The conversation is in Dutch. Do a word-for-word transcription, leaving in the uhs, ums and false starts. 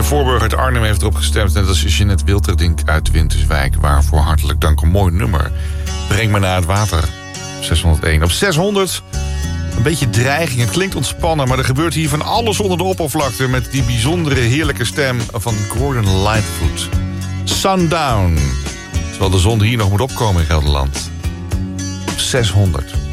Voorburg uit Arnhem heeft erop gestemd. En dat is Jeanette Wilterdink uit Winterswijk. Waarvoor hartelijk dank, een mooi nummer. Breng me naar het water. zeshonderdéén. Op zeshonderd... Een beetje dreiging, het klinkt ontspannen... maar er gebeurt hier van alles onder de oppervlakte... met die bijzondere, heerlijke stem van Gordon Lightfoot. Sundown. Terwijl de zon hier nog moet opkomen in Gelderland. Op zeshonderd.